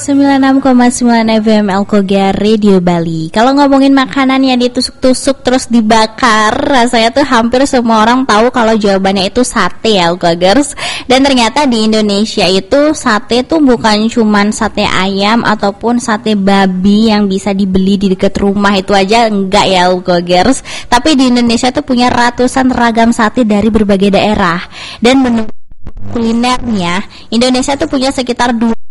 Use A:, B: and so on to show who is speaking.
A: 96,9 FM Alkogia Radio Bali. Kalau ngomongin makanan yang ditusuk-tusuk terus dibakar, rasanya tuh hampir semua orang tahu kalau jawabannya itu sate ya Alkogers. Dan ternyata di Indonesia itu sate tuh bukan cuman sate ayam ataupun sate babi yang bisa dibeli di dekat rumah itu aja, enggak ya Alkogers. Tapi di Indonesia tuh punya ratusan ragam sate dari berbagai daerah. Dan menu kulinernya, Indonesia tuh punya sekitar 2